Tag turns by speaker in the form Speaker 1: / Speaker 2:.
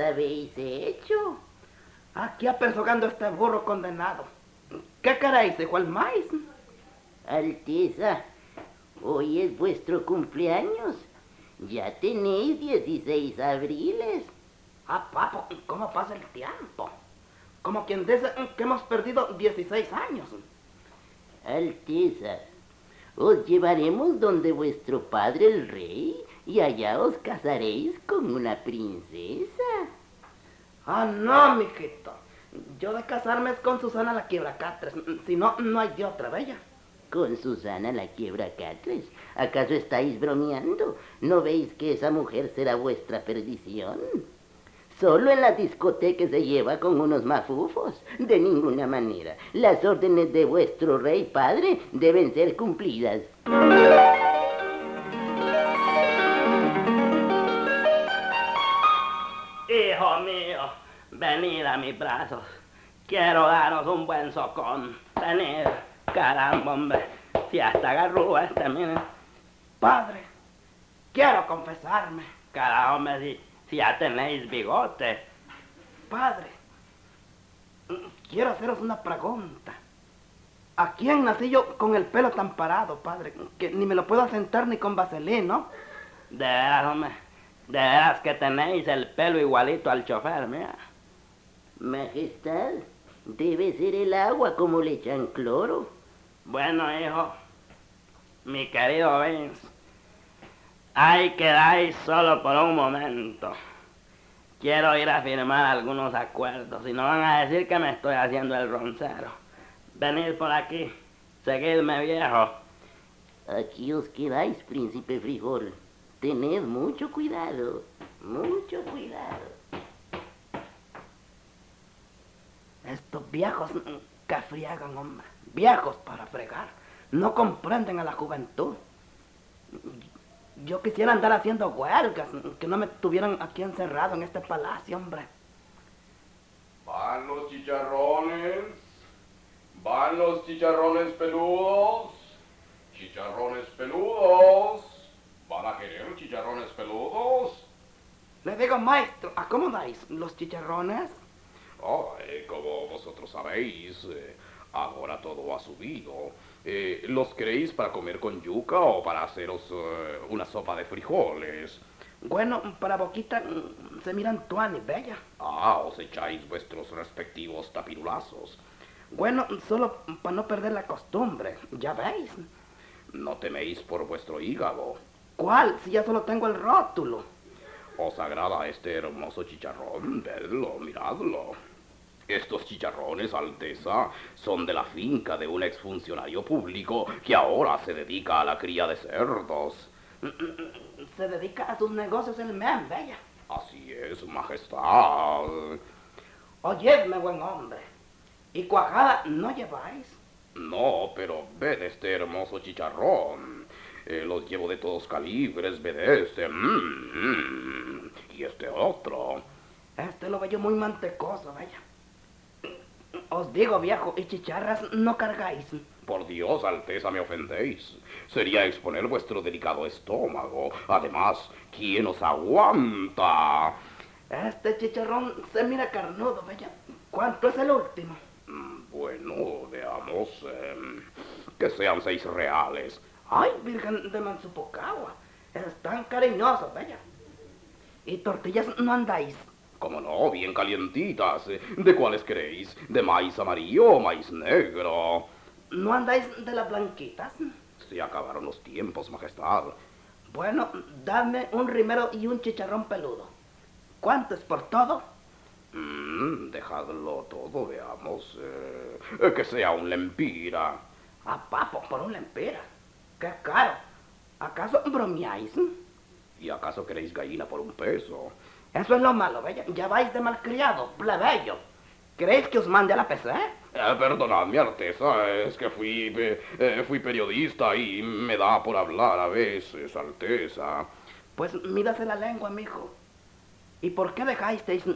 Speaker 1: habéis hecho?
Speaker 2: Aquí apersogando este burro condenado. ¿Qué queréis, hijo, el maíz?
Speaker 1: Alteza, hoy es vuestro cumpleaños. Ya tenéis 16 abriles.
Speaker 2: Ah, papo, ¿cómo pasa el tiempo? Como quien dice que hemos perdido 16 años.
Speaker 1: Alteza, os llevaremos donde vuestro padre el rey y allá os casaréis con una princesa.
Speaker 2: Ah, no, mijito. Yo de casarme es con Susana la Quiebracatres. Si no, no hay de otra, bella.
Speaker 1: ¿Con Susana la Quiebracatres? ¿Acaso estáis bromeando? ¿No veis que esa mujer será vuestra perdición? Solo en la discoteca se lleva con unos mafufos. De ninguna manera. Las órdenes de vuestro rey padre deben ser cumplidas.
Speaker 3: Hijo mío, venid a mis brazos. Quiero daros un buen socón. Venid, caramba, hombre. Si hasta agarró miren.
Speaker 2: Padre, quiero confesarme.
Speaker 3: Caramba, hombre, si ya tenéis bigote.
Speaker 2: Padre, quiero haceros una pregunta. ¿A quién nací yo con el pelo tan parado, padre? Que ni me lo puedo asentar ni con vaselina, ¿no?
Speaker 3: De veras, hombre. De veras que tenéis el pelo igualito al chofer, mira.
Speaker 1: Majestad, debe ser el agua como le echan cloro.
Speaker 3: Bueno, hijo, mi querido Vince, ahí quedáis solo por un momento. Quiero ir a firmar algunos acuerdos y no van a decir que me estoy haciendo el roncero. Venid por aquí, seguidme, viejo.
Speaker 1: Aquí os quedáis, príncipe Frijol. Tened mucho cuidado, mucho cuidado.
Speaker 2: Estos viejos que friegan, hombre. Viejos para fregar. No comprenden a la juventud. Yo quisiera andar haciendo huelgas, que no me tuvieran aquí encerrado en este palacio, hombre.
Speaker 4: Van los chicharrones. Van los chicharrones peludos. Chicharrones peludos. ¿Van a querer chicharrones peludos?
Speaker 2: Le digo, maestro, ¿acomodáis los chicharrones?
Speaker 4: Como vosotros sabéis, ahora todo ha subido. ¿Los queréis para comer con yuca o para haceros una sopa de frijoles?
Speaker 2: Bueno, para boquita se miran tuanis, bella.
Speaker 4: Os echáis vuestros respectivos tapirulazos.
Speaker 2: Bueno, solo para no perder la costumbre, ya veis.
Speaker 4: No teméis por vuestro hígado.
Speaker 2: ¿Cuál? Si ya solo tengo el rótulo.
Speaker 4: ¿Os agrada este hermoso chicharrón? Vedlo, miradlo. Estos chicharrones, Alteza, son de la finca de un exfuncionario público que ahora se dedica a la cría de cerdos.
Speaker 2: Se dedica a sus negocios el men, bella.
Speaker 4: Así es, majestad.
Speaker 2: Oyedme, buen hombre. ¿Y cuajada no lleváis?
Speaker 4: No, pero ved este hermoso chicharrón. Los llevo de todos calibres, ved este. Y este otro.
Speaker 2: Este lo veo muy mantecoso, bella. Os digo, viejo, y chicharras no cargáis.
Speaker 4: Por Dios, Alteza, me ofendéis. Sería exponer vuestro delicado estómago. Además, ¿quién os aguanta?
Speaker 2: Este chicharrón se mira carnudo, bella. ¿Cuánto es el último?
Speaker 4: Bueno, veamos. Que sean 6 reales.
Speaker 2: Ay, Virgen de Mansupocagua. Están cariñosos, bella. ¿Y tortillas no andáis?
Speaker 4: Como no, bien calientitas. ¿De cuáles queréis? ¿De maíz amarillo o maíz negro?
Speaker 2: ¿No andáis de las blanquitas?
Speaker 4: Se acabaron los tiempos, majestad.
Speaker 2: Bueno, dame un rimero y un chicharrón peludo. ¿Cuánto es por todo?
Speaker 4: Dejadlo todo, veamos. Que sea un lempira.
Speaker 2: Ah, papo, por un lempira. ¡Qué caro! ¿Acaso bromeáis?
Speaker 4: ¿Y acaso queréis gallina por 1 peso?
Speaker 2: Eso es lo malo, bella. Ya vais de malcriado, plebeyo. ¿Queréis que os mande a la PC?
Speaker 4: Perdonadme, Alteza, es que fui periodista y me da por hablar a veces, Alteza.
Speaker 2: Pues mírase la lengua, mijo. ¿Y por qué dejasteis